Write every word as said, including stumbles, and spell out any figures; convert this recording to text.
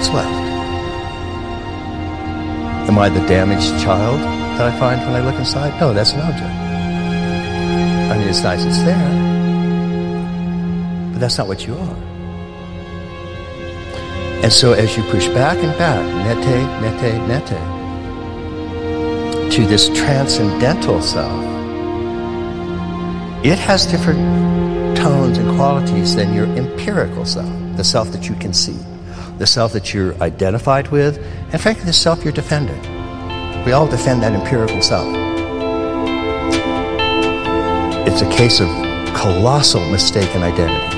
what's left? Am I the damaged child that I find when I look inside? No, that's an object. I mean, it's nice it's there, but that's not what you are. And so as you push back and back, nete, nete, nete, to this transcendental self, it has different tones and qualities than your empirical self, the self that you can see, the self that you're identified with, and frankly, the self you're defending. We all defend that empirical self. It's a case of colossal mistaken identity.